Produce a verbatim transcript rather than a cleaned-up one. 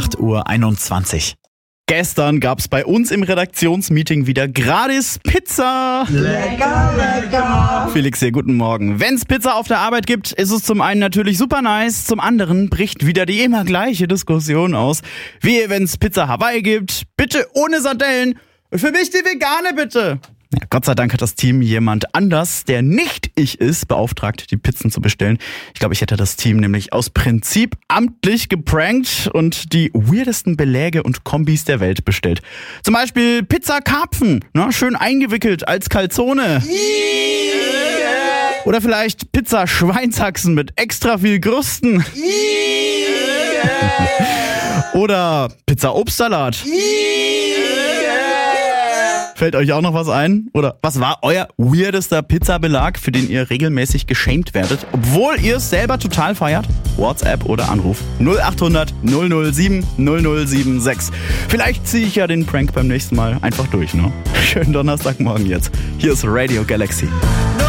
acht Uhr einundzwanzig. Gestern gab's bei uns im Redaktionsmeeting wieder gratis Pizza. Lecker, lecker. Felix hier, guten Morgen. Wenn's Pizza auf der Arbeit gibt, ist es zum einen natürlich super nice, zum anderen bricht wieder die immer gleiche Diskussion aus. Wie wenn's Pizza Hawaii gibt, bitte ohne Sardellen. Für mich die vegane bitte. Ja, Gott sei Dank hat das Team jemand anders, der nicht ich ist, beauftragt, die Pizzen zu bestellen. Ich glaube, ich hätte das Team nämlich aus Prinzip amtlich geprankt und die weirdesten Beläge und Kombis der Welt bestellt. Zum Beispiel Pizza Karpfen, ne, schön eingewickelt als Calzone. Oder vielleicht Pizza Schweinshaxen mit extra viel Krusten. Oder Pizza Obstsalat. Fällt euch auch noch was ein? Oder was war euer weirdester Pizzabelag, für den ihr regelmäßig geschämt werdet, obwohl ihr es selber total feiert? WhatsApp oder Anruf null acht hundert null null sieben null null sieben sechs. Vielleicht ziehe ich ja den Prank beim nächsten Mal einfach durch, ne? Schönen Donnerstagmorgen jetzt. Hier ist Radio Galaxy.